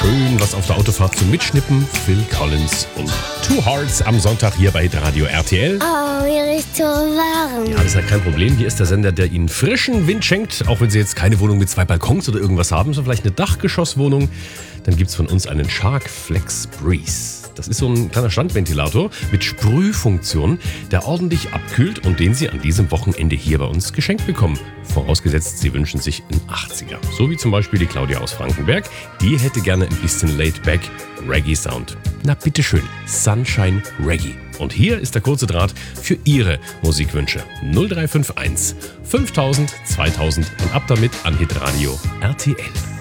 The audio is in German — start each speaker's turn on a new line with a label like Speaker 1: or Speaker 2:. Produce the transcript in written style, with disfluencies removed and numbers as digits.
Speaker 1: schön was auf der Autofahrt zum Mitschnippen. Phil Collins und Two Hearts am Sonntag hier bei Radio RTL.
Speaker 2: Oh, mir ist so warm.
Speaker 1: Ja, das ist ja kein Problem. Hier ist der Sender, der Ihnen frischen Wind schenkt. Auch wenn Sie jetzt keine Wohnung mit 2 Balkons oder irgendwas haben, sondern vielleicht eine Dachgeschosswohnung, dann gibt's von uns einen Shark Flex Breeze. Das ist so ein kleiner Standventilator mit Sprühfunktion, der ordentlich abkühlt und den Sie an diesem Wochenende hier bei uns geschenkt bekommen. Vorausgesetzt, Sie wünschen sich einen 80er. So wie zum Beispiel die Claudia aus Frankenberg. Die hätte gerne ein bisschen laid-back Reggae-Sound. Na bitteschön, Sunshine Reggae. Und hier ist der kurze Draht für Ihre Musikwünsche. 0351 5000 2000 und ab damit an Hitradio RTL.